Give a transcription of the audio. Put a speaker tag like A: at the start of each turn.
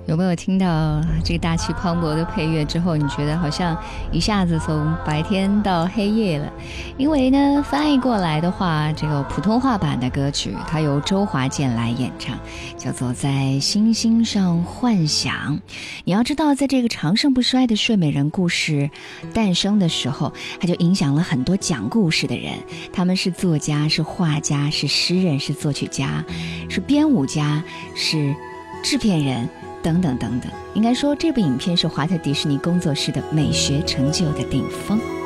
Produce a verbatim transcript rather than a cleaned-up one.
A: 有没有听到这个大气磅礴的配乐之后，你觉得好像一下子从白天到黑夜了？因为呢，翻译过来的话，这个普通话版的歌曲它由周华健来演唱，叫做《在星星上幻想》。你要知道，在这个长盛不衰的睡美人故事诞生的时候，它就影响了很多讲故事的人，他们是作家，是画家，是诗人，是作曲家，是编舞家，是制片人等等等等。应该说这部影片是华特迪士尼工作室的美学成就的顶峰。